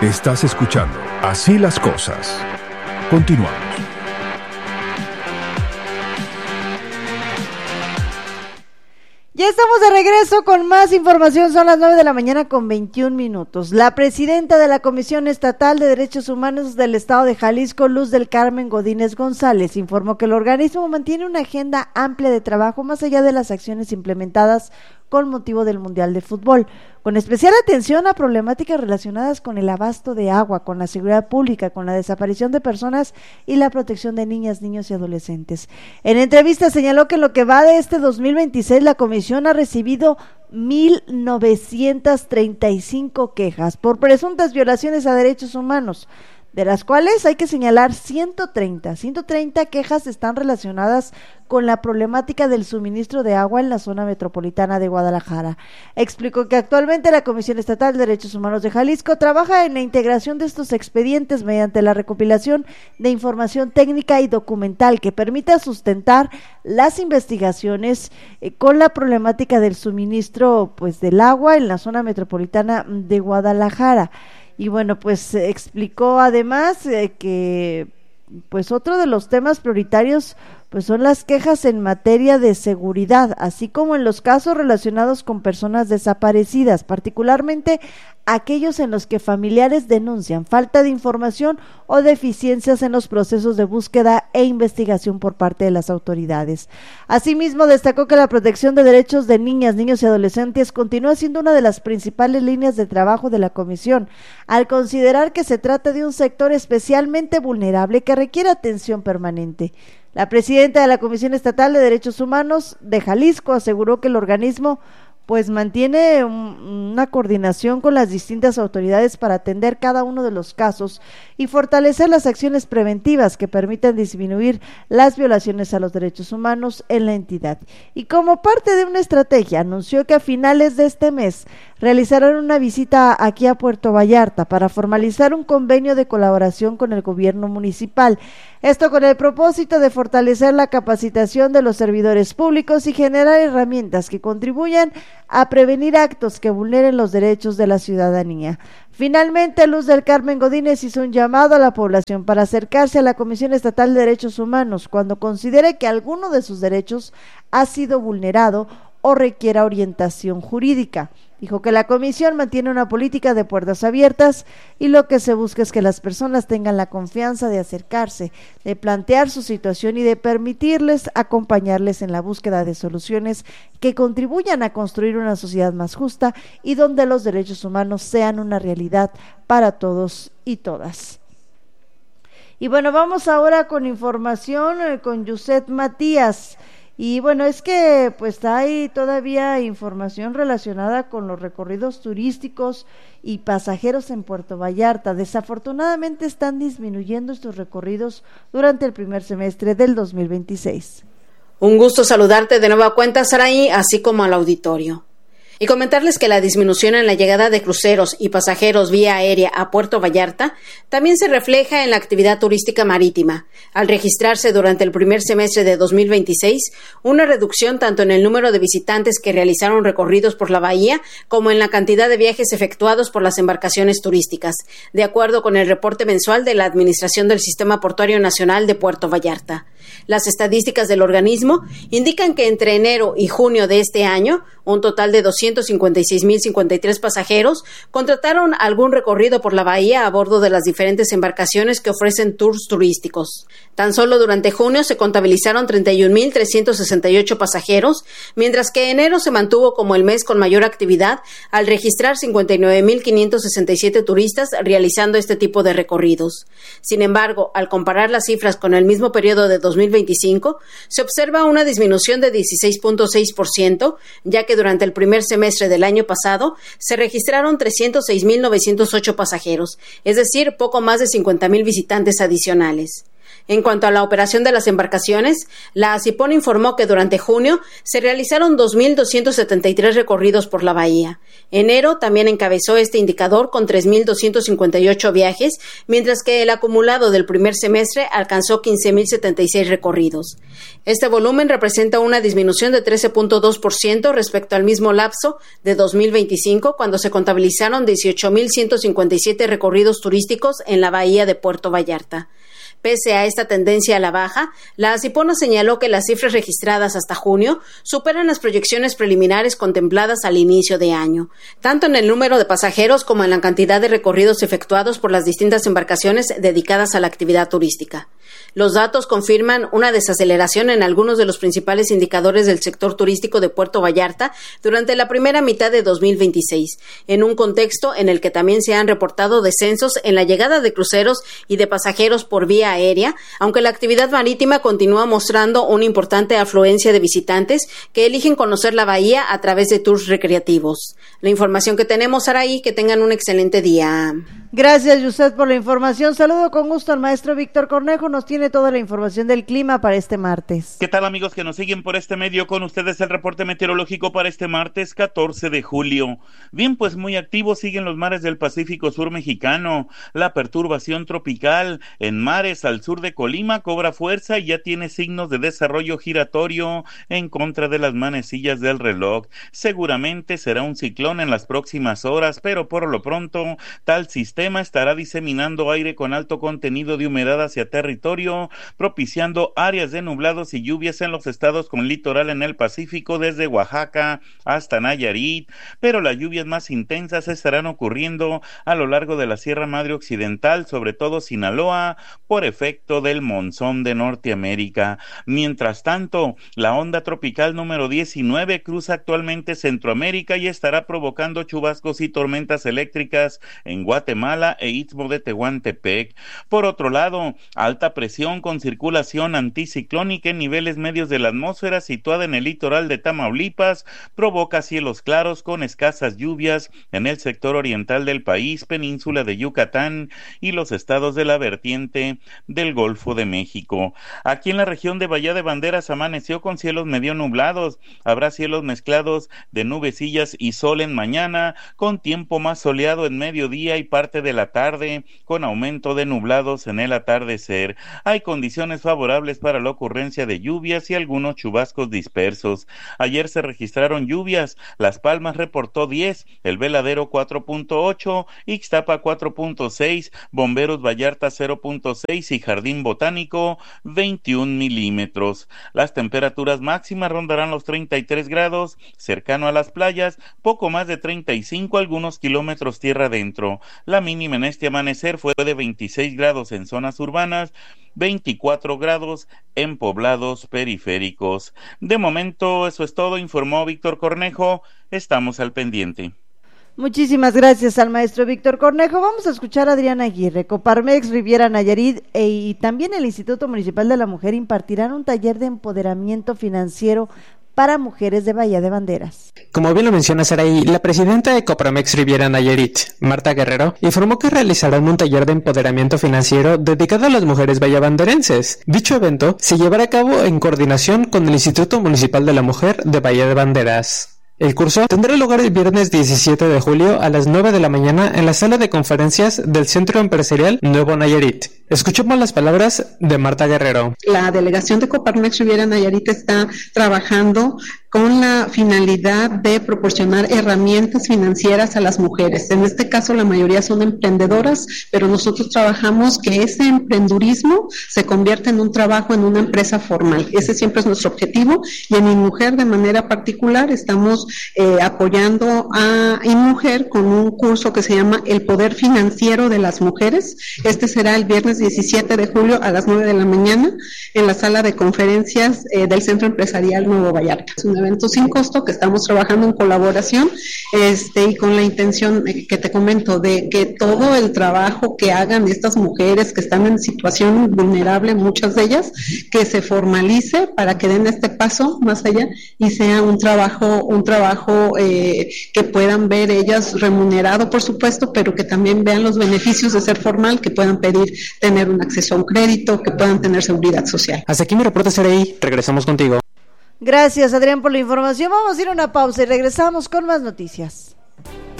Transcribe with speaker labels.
Speaker 1: Estás escuchando Así las Cosas. Continuamos.
Speaker 2: Ya estamos de regreso con más información, son las 9 de la mañana con 21 minutos. La presidenta de la Comisión Estatal de Derechos Humanos del Estado de Jalisco, Luz del Carmen Godínez González, informó que el organismo mantiene una agenda amplia de trabajo más allá de las acciones implementadas con motivo del Mundial de Fútbol, con especial atención a problemáticas relacionadas con el abasto de agua, con la seguridad pública, con la desaparición de personas y la protección de niñas, niños y adolescentes. En entrevista señaló que en lo que va de este 2026 la comisión ha recibido 1,935 quejas por presuntas violaciones a derechos humanos, de las cuales hay que señalar 130 quejas están relacionadas con la problemática del suministro de agua en la zona metropolitana de Guadalajara. Explicó que actualmente la Comisión Estatal de Derechos Humanos de Jalisco trabaja en la integración de estos expedientes mediante la recopilación de información técnica y documental que permita sustentar las investigaciones con la problemática del suministro del agua en la zona metropolitana de Guadalajara. Y bueno, pues explicó además que otro de los temas prioritarios son las quejas en materia de seguridad, así como en los casos relacionados con personas desaparecidas, particularmente aquellos en los que familiares denuncian falta de información o deficiencias en los procesos de búsqueda e investigación por parte de las autoridades. Asimismo, destacó que la protección de derechos de niñas, niños y adolescentes continúa siendo una de las principales líneas de trabajo de la comisión, al considerar que se trata de un sector especialmente vulnerable que requiere atención permanente. La presidenta de la Comisión Estatal de Derechos Humanos de Jalisco aseguró que el organismo mantiene una coordinación con las distintas autoridades para atender cada uno de los casos y fortalecer las acciones preventivas que permitan disminuir las violaciones a los derechos humanos en la entidad. Y como parte de una estrategia, anunció que a finales de este mes realizarán una visita aquí a Puerto Vallarta para formalizar un convenio de colaboración con el gobierno municipal. Esto con el propósito de fortalecer la capacitación de los servidores públicos y generar herramientas que contribuyan a prevenir actos que vulneren los derechos de la ciudadanía. Finalmente, Luz del Carmen Godínez hizo un llamado a la población para acercarse a la Comisión Estatal de Derechos Humanos cuando considere que alguno de sus derechos ha sido vulnerado o requiera orientación jurídica. Dijo que la comisión mantiene una política de puertas abiertas y lo que se busca es que las personas tengan la confianza de acercarse, de plantear su situación y de permitirles acompañarles en la búsqueda de soluciones que contribuyan a construir una sociedad más justa y donde los derechos humanos sean una realidad para todos y todas. Y bueno, vamos ahora con información con Yuset Matías. Y bueno, es que hay todavía información relacionada con los recorridos turísticos y pasajeros en Puerto Vallarta. Desafortunadamente están disminuyendo estos recorridos durante el primer semestre del 2026.
Speaker 3: Un gusto saludarte de nueva cuenta, Saraí, así como al auditorio. Y comentarles que la disminución en la llegada de cruceros y pasajeros vía aérea a Puerto Vallarta también se refleja en la actividad turística marítima, al registrarse durante el primer semestre de 2026 una reducción tanto en el número de visitantes que realizaron recorridos por la bahía como en la cantidad de viajes efectuados por las embarcaciones turísticas, de acuerdo con el reporte mensual de la Administración del Sistema Portuario Nacional de Puerto Vallarta. Las estadísticas del organismo indican que entre enero y junio de este año, un total de 256,053 pasajeros contrataron algún recorrido por la bahía a bordo de las diferentes embarcaciones que ofrecen tours turísticos. Tan solo durante junio se contabilizaron 31,368 pasajeros, mientras que enero se mantuvo como el mes con mayor actividad al registrar 59,567 turistas realizando este tipo de recorridos. Sin embargo, al comparar las cifras con el mismo periodo de 2025, se observa una disminución de 16,6%, ya que durante el primer semestre del año pasado se registraron 306,908 pasajeros, es decir, poco más de 50,000 visitantes adicionales. En cuanto a la operación de las embarcaciones, la ACIPON informó que durante junio se realizaron 2.273 recorridos por la bahía. Enero también encabezó este indicador con 3.258 viajes, mientras que el acumulado del primer semestre alcanzó 15.076 recorridos. Este volumen representa una disminución de 13.2% respecto al mismo lapso de 2025, cuando se contabilizaron 18.157 recorridos turísticos en la bahía de Puerto Vallarta. Pese a esta tendencia a la baja, la ACIPON señaló que las cifras registradas hasta junio superan las proyecciones preliminares contempladas al inicio de año, tanto en el número de pasajeros como en la cantidad de recorridos efectuados por las distintas embarcaciones dedicadas a la actividad turística. Los datos confirman una desaceleración en algunos de los principales indicadores del sector turístico de Puerto Vallarta durante la primera mitad de 2026, en un contexto en el que también se han reportado descensos en la llegada de cruceros y de pasajeros por vía aérea, aunque la actividad marítima continúa mostrando una importante afluencia de visitantes que eligen conocer la bahía a través de tours recreativos. La información que tenemos, Saraí, que tengan un excelente día.
Speaker 2: Gracias, Yusef, por la información. Saludo con gusto al maestro Víctor Cornejo. Nos tiene toda la información del clima para este martes.
Speaker 4: ¿Qué tal, amigos que nos siguen por este medio? Con ustedes el reporte meteorológico para este martes 14 de julio. Bien, pues muy activos siguen los mares del Pacífico Sur mexicano. La perturbación tropical en mares al sur de Colima cobra fuerza y ya tiene signos de desarrollo giratorio en contra de las manecillas del reloj. Seguramente será un ciclón en las próximas horas, pero por lo pronto tal sistema estará diseminando aire con alto contenido de humedad hacia territorio, propiciando áreas de nublados y lluvias en los estados con litoral en el Pacífico desde Oaxaca hasta Nayarit, pero las lluvias más intensas estarán ocurriendo a lo largo de la Sierra Madre Occidental, sobre todo Sinaloa, por efecto del monzón de Norteamérica. Mientras tanto, la onda tropical número 19 cruza actualmente Centroamérica y estará provocando chubascos y tormentas eléctricas en Guatemala e Istmo de Tehuantepec. Por otro lado, alta presión con circulación anticiclónica en niveles medios de la atmósfera situada en el litoral de Tamaulipas provoca cielos claros con escasas lluvias en el sector oriental del país, península de Yucatán y los estados de la vertiente del Golfo de México. Aquí en la región de Bahía de Banderas amaneció con cielos medio nublados. Habrá cielos mezclados de nubecillas y sol en mañana, con tiempo más soleado en mediodía y parte de la tarde, con aumento de nublados en el atardecer. Hay condiciones favorables para la ocurrencia de lluvias y algunos chubascos dispersos. Ayer se registraron lluvias. Las Palmas reportó 10, El Veladero 4.8, Ixtapa 4.6, Bomberos Vallarta 0.6 y Jardín Botánico 21 milímetros. Las temperaturas máximas rondarán los 33 grados, cercano a las playas, poco más de 35, algunos kilómetros tierra adentro. La mínima en este amanecer fue de 26 grados en zonas urbanas, 24 grados en poblados periféricos. De momento eso es todo, informó Víctor Cornejo. Estamos al pendiente.
Speaker 2: Muchísimas gracias al maestro Víctor Cornejo. Vamos a escuchar a Adriana Aguirre. Coparmex, Riviera Nayarit y también el Instituto Municipal de la Mujer impartirán un taller de empoderamiento financiero para mujeres de Bahía de Banderas.
Speaker 5: Como bien lo menciona Saraí, la presidenta de Coparmex Riviera Nayarit, Marta Guerrero, informó que realizarán un taller de empoderamiento financiero dedicado a las mujeres bahiabanderenses. Dicho evento se llevará a cabo en coordinación con el Instituto Municipal de la Mujer de Bahía de Banderas. El curso tendrá lugar el viernes 17 de julio a las 9 de la mañana en la sala de conferencias del Centro Empresarial Nuevo Nayarit. Escuchemos las palabras de Marta Guerrero.
Speaker 6: La delegación de Coparmex Riviera Nayarit está trabajando con la finalidad de proporcionar herramientas financieras a las mujeres. En este caso, la mayoría son emprendedoras, pero nosotros trabajamos que ese emprendurismo se convierta en un trabajo en una empresa formal. Ese siempre es nuestro objetivo, y en InMujer de manera particular estamos apoyando a InMujer con un curso que se llama El Poder Financiero de las Mujeres. Este será el viernes 17 de julio a las 9 de la mañana en la sala de conferencias del Centro Empresarial Nuevo Vallarta. Es un evento sin costo que estamos trabajando en colaboración y con la intención que te comento de que todo el trabajo que hagan estas mujeres que están en situación vulnerable, muchas de ellas, que se formalice para que den este paso más allá y sea un trabajo que puedan ver ellas remunerado, por supuesto, pero que también vean los beneficios de ser formal, que puedan pedir tener un acceso a un crédito, que puedan tener seguridad social.
Speaker 5: Hasta aquí mi reporte, Saraí. Regresamos contigo.
Speaker 2: Gracias, Adrián, por la información. Vamos a ir a una pausa y regresamos con más noticias.